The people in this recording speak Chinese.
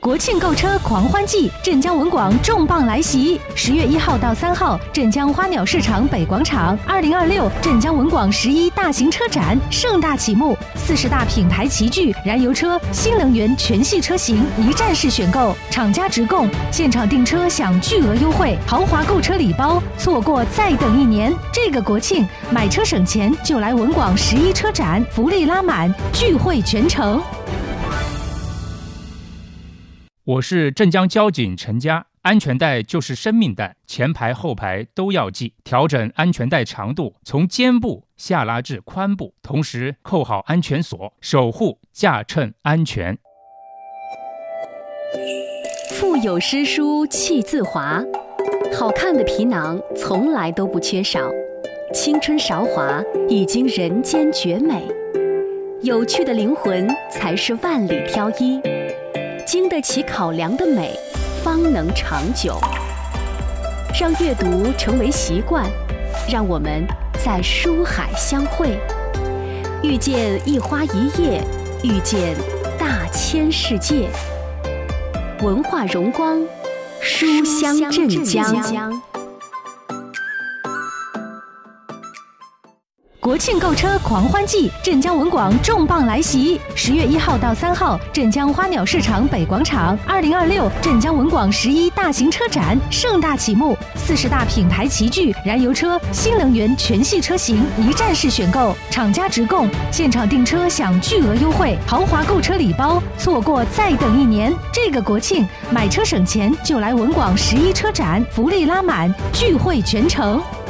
国庆购车狂欢季，镇江文广重磅来袭！10月1号到3号，镇江花鸟市场北广场，2026镇江文广11大型车展盛大启幕，40大品牌齐聚，燃油车、新能源全系车型一站式选购，厂家直供，现场订车享巨额优惠，豪华购车礼包，错过再等1年。这个国庆买车省钱就来文广11车展，福利拉满，聚会全程。 我是镇江交警陈佳，安全带就是生命带，前排后排都要系，调整安全带长度，从肩部下拉至髋部，同时扣好安全锁，守护驾乘安全。 腹有诗书气自华，好看的皮囊从来都不缺少，青春韶华已经人间绝美，有趣的灵魂才是万里挑一，经得起考量的美方能长久。让阅读成为习惯，让我们在书海相会，遇见一花一叶，遇见大千世界。文化荣光，书香镇江。 国庆购车狂欢季，镇江文广重磅来袭！10月1号到3号，镇江花鸟市场北广场，2026镇江文广11大型车展盛大启幕，40大品牌齐聚，燃油车、新能源全系车型一站式选购，厂家直供，现场订车享巨额优惠，豪华购车礼包，错过再等1年。这个国庆买车省钱就来文广11车展，福利拉满，聚会全程。